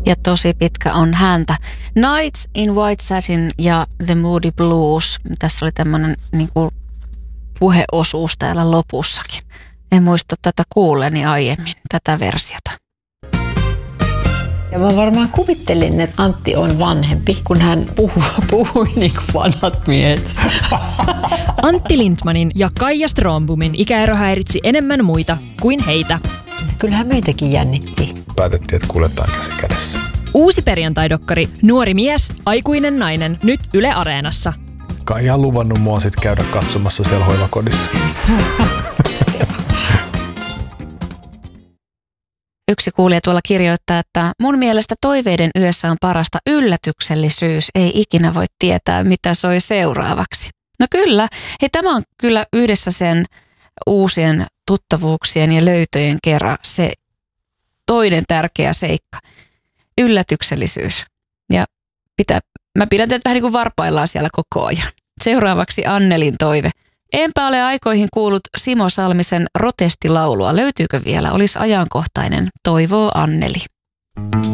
ja tosi pitkä on häntä. Nights in White Satin ja The Moody Blues. Tässä oli tämmöinen niinku puheosuus täällä lopussakin. En muista tätä kuulleeni aiemmin, tätä versiota. Ja mä varmaan kuvittelin, että Antti on vanhempi, kun hän puhui niin kuin vanhat miehet. Antti Lindmanin ja Kaija Strombomin ikäero häiritsi enemmän muita kuin heitä. Kyllähän meitäkin jännitti. Päätettiin, että kuljetaan käsi kädessä. Uusi perjantaidokkari Nuori mies, aikuinen nainen, nyt Yle Areenassa. Kaija on luvannut mua sit käydä katsomassa siellä hoivakodissa. Yksi kuulija tuolla kirjoittaa, että mun mielestä toiveiden yössä on parasta yllätyksellisyys. Ei ikinä voi tietää, mitä soi seuraavaksi. No kyllä. Hei, tämä on kyllä yhdessä sen uusien tuttavuuksien ja löytöjen kerran se toinen tärkeä seikka. Yllätyksellisyys. Ja mä pidän teitä vähän niin kuin varpaillaan siellä koko ajan. Seuraavaksi Annelin toive. Enpä ole aikoihin kuullut Simo Salmisen protestilaulua. Löytyykö vielä? Olisi ajankohtainen, toivoo Anneli.